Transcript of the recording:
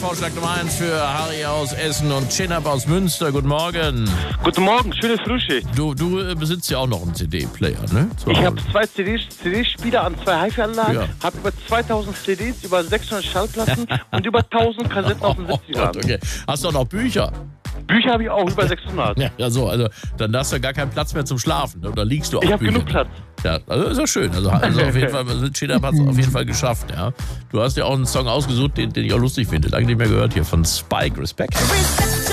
Vorschlag Nummer 1 für Harry aus Essen und Chinab aus Münster. Guten Morgen. Guten Morgen, schöne Frühschicht. Du besitzt ja auch noch einen CD-Player, ne? Ich habe 2 CD-Spieler an 2 HiFi-Anlagen, habe über 2000 CDs, über 600 Schallplatten und über 1000 Kassetten aus den 70ern. Okay. Hast du auch noch Bücher? Bücher habe ich auch, über 600. Ja, so, also dann hast du gar keinen Platz mehr zum Schlafen. Oder liegst du auf Ich habe Büchern? genug Platz. Ja, also ist ja schön. Also auf jeden Fall, Chinab hat es auf jeden Fall geschafft. Ja. Du hast ja auch einen Song ausgesucht, den ich auch lustig finde. Lange nicht mehr gehört hier von Spike. Respekt.